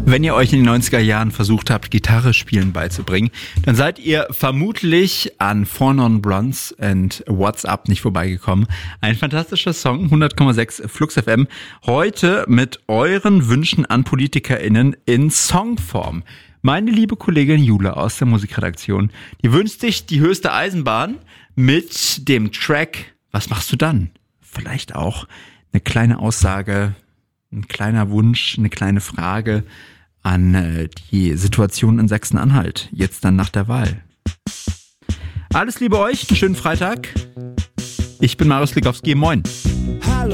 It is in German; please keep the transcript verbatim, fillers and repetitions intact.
Wenn ihr euch in den neunziger Jahren versucht habt, Gitarre spielen beizubringen, dann seid ihr vermutlich an Four Non Blondes and What's Up nicht vorbeigekommen. Ein fantastischer Song, hundert Komma sechs Flux F M. Heute mit euren Wünschen an PolitikerInnen in Songform. Meine liebe Kollegin Jula aus der Musikredaktion, die wünscht sich die höchste Eisenbahn mit dem Track Was machst du dann? Vielleicht auch eine kleine Aussage, ein kleiner Wunsch, eine kleine Frage an die Situation in Sachsen-Anhalt, jetzt dann nach der Wahl. Alles Liebe euch, einen schönen Freitag. Ich bin Marius Likowski, moin.